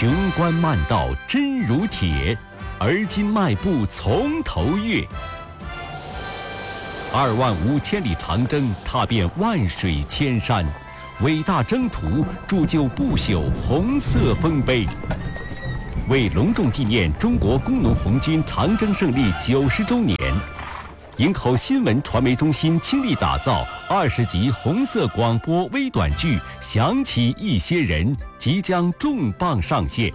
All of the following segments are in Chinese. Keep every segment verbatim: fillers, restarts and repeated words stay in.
雄关漫道真如铁，而今迈步从头越。二万五千里长征，踏遍万水千山，伟大征途铸就不朽红色丰碑。为隆重纪念中国工农红军长征胜利九十周年，营口新闻传媒中心倾力打造二十集红色广播微短剧《想起一些人》，即将重磅上线。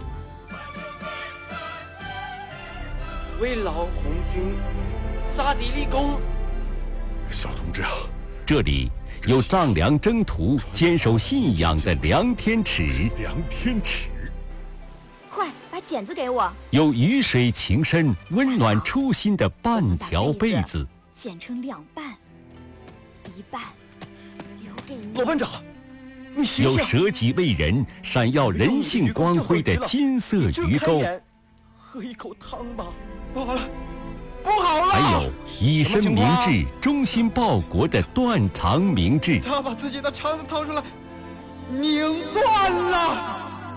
为老红军杀敌立功。 小同志啊， 这里有丈量征途、坚守信仰的梁天尺， 梁天尺。 快把剪子给我。 有鱼水情深、温暖初心的半条被子， 剪成两半，一半留给你。 老班长，你醒有醒！ 舍己为人、闪耀人性光辉的金色鱼钩， 喝一口汤吧。不好了，不好了！ 还有以身明志、忠心报国的断肠明志。 他把自己的肠子掏出来，拧断了。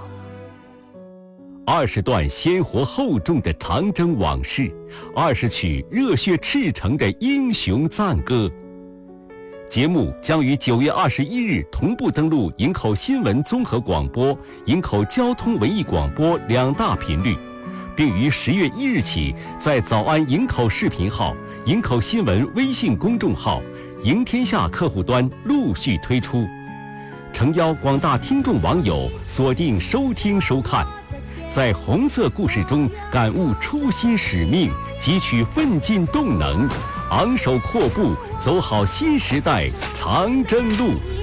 二十段鲜活厚重的长征往事，二十曲热血赤诚的英雄赞歌。节目将于九月二十一日同步登陆营口新闻综合广播、营口交通文艺广播两大频率，并于十月一日起在早安营口视频号、营口新闻微信公众号、营天下客户端陆续推出，诚邀广大听众网友锁定收听收看。在红色故事中感悟初心使命，汲取奋进动能，昂首阔步，走好新时代长征路。